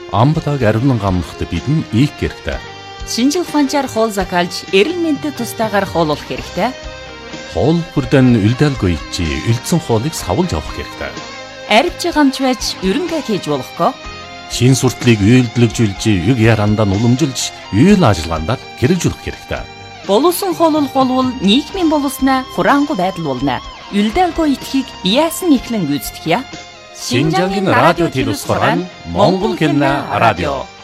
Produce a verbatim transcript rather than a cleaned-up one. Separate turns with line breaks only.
Амбалаг ариун гамнахт бидэн их хэрэгтэй.
Шинжил ухаанчаар хоол закалж, эрүүл мэндэд тустаагаар хооллох хэрэгтэй.
Хоол бүрдэн үлдээлгүй чи үлдсэн хоолыг савлж авах хэрэгтэй.
Арвч гамч байж ерөнхий хийж болохгүй.
Шин суртлыг үйлдэлжүүлж, юг ярандаа уламжилж, үйл ажиллагаанд хэрэгжүүлэх хэрэгтэй.
Боловсон хооллох болвол нийгмийн боловсноо хураангуй байдал болно. Үлдээлгүй итгэхийг яасан ихлэн гүйцэтгэе.
Шинжаагийн радио телевизээр Монгол кино радио